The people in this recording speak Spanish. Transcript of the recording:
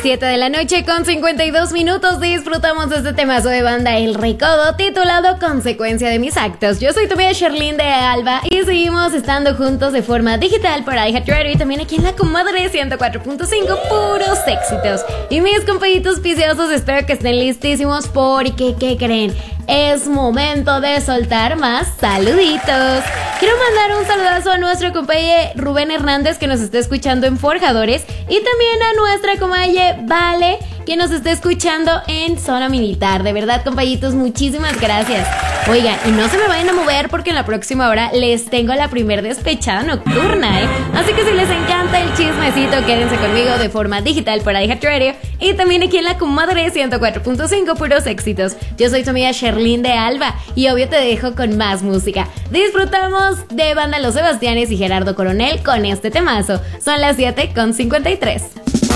7 de la noche con 52 minutos disfrutamos de este temazo de banda El Recodo titulado Consecuencia de mis actos. Yo soy tu amiga Sherlyn de Alba y seguimos estando juntos de forma digital por iHeartRadio y también aquí en la comadre 104.5, puros éxitos. Y mis compañitos viciosos, espero que estén listísimos porque, ¿qué creen? Es momento de soltar más saluditos. Quiero mandar un saludazo a nuestro compañero Rubén Hernández, que nos está escuchando en Forjadores, y también a nuestra compañera Vale, que nos está escuchando en Zona Militar. De verdad, compañitos, muchísimas gracias. Oigan, y no se me vayan a mover porque en la próxima hora les tengo la primer despechada nocturna, Así que si les encanta el chismecito, quédense conmigo de forma digital por iHeartRadio y también aquí en la comadre 104.5, puros éxitos. Yo soy tu amiga Sherlyn de Alba y obvio te dejo con más música. Disfrutamos de banda Los Sebastianes y Gerardo Coronel con este temazo. Son las 7:53.